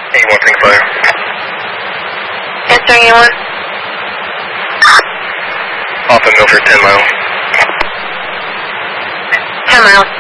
8135. Answering anyone? Off of Milford, 10 miles. 10 miles.